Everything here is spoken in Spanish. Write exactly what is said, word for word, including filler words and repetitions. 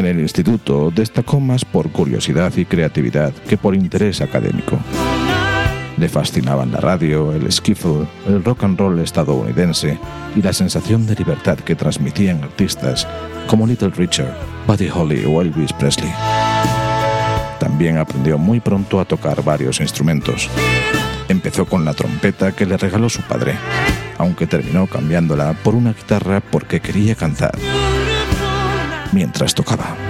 el instituto destacó más por curiosidad y creatividad que por interés académico. Le fascinaban la radio, el skiffle, el rock and roll estadounidense y la sensación de libertad que transmitían artistas como Little Richard, Buddy Holly o Elvis Presley. También aprendió muy pronto a tocar varios instrumentos. Empezó con la trompeta que le regaló su padre, aunque terminó cambiándola por una guitarra porque quería cantar mientras tocaba.